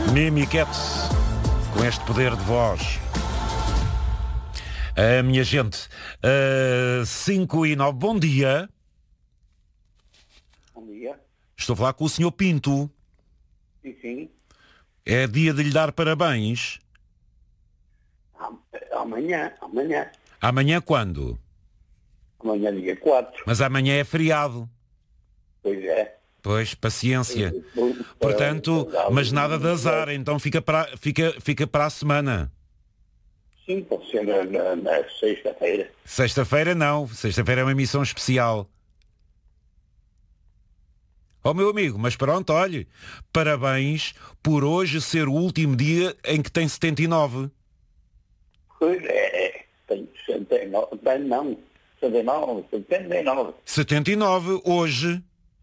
Mimi Cats, com este poder de voz. A minha gente, 5:09, bom dia. Bom dia. Estou a falar com o Sr. Pinto. Sim, sim. É dia de lhe dar parabéns. Amanhã. Amanhã quando? Amanhã dia 4. Mas amanhã é feriado. Pois é. Pois, paciência. Portanto, mas nada de azar, então fica para a semana. Sim, pode ser na sexta-feira. Sexta-feira não, sexta-feira é uma emissão especial. Oh meu amigo, mas pronto, olhe, parabéns por hoje ser o último dia em que tem 79. Pois é, tenho 69, não, 79. 79, hoje.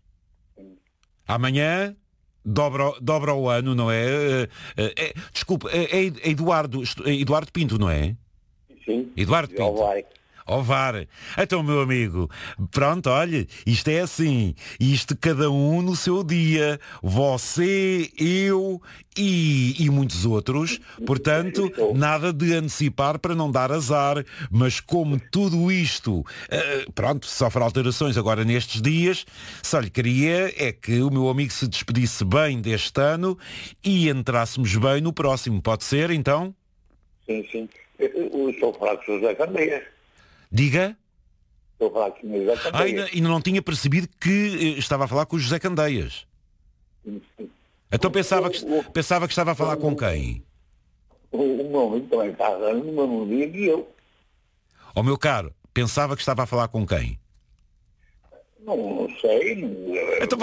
Amanhã dobra o ano, não é? Desculpe, é Eduardo Pinto, não é? Sim. Eduardo Pinto. Ovar. Então, meu amigo, pronto, olha, isto é assim, isto cada um no seu dia, você, eu e muitos outros, portanto, nada de antecipar para não dar azar, mas como tudo isto, pronto, sofre alterações agora nestes dias, só lhe queria é que o meu amigo se despedisse bem deste ano e entrássemos bem no próximo, pode ser, então? Sim. Eu estou a falar com o José Candeias. Diga? Estou a falar com o José Candeias. Ainda não tinha percebido que estava a falar com o José Candeias. Então pensava que estava a falar com quem? O meu amigo também está no mesmo dia que eu. Ó meu caro, pensava que estava a falar com quem? Não sei. Então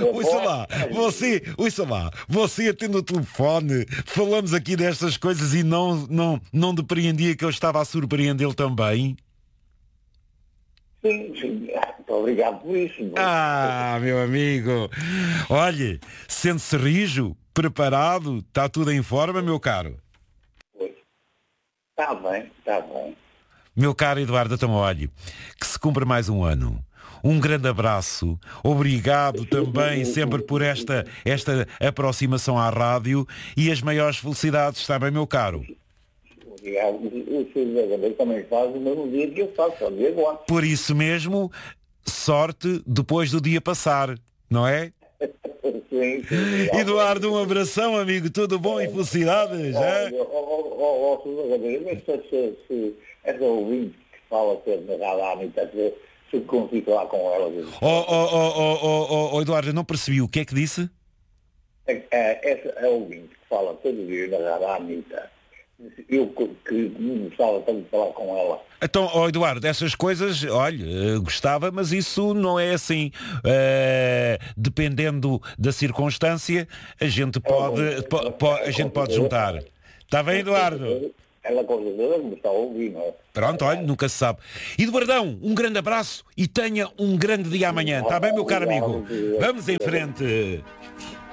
ouça lá, você atende o telefone, falamos aqui destas coisas e não depreendia que eu estava a surpreendê-lo também? Sim. Muito obrigado por isso. Meu amigo, olhe, sente-se rijo, preparado, está tudo em forma, meu caro? Pois. Está bem. Meu caro Eduardo, então olhe, que se cumpra mais um ano. Um grande abraço, obrigado também sempre por esta aproximação à rádio e as maiores felicidades, está bem, meu caro? Obrigado. O senhor também faz o mesmo dia que eu faço, ao dia 4. Por isso mesmo, sorte depois do dia passar, não é? Sim. Eduardo, um abração, amigo, tudo bom e felicidades, é? Se essa ouvinte que fala sempre na rádio, se consigo falar com ela. Eduardo, eu não percebi, o que é que disse? Essa ouvinte que fala todo dia na rádio, eu que gostava tanto de falar com ela. Então, Eduardo, dessas coisas, olha, gostava, mas isso não é assim. Dependendo da circunstância, a gente pode juntar. Está bem, Eduardo? Ela com certeza me está a ouvir, não é? Pronto, olha, nunca se sabe. Eduardão, um grande abraço e tenha um grande dia amanhã. Está bem, meu caro amigo? Vamos em frente.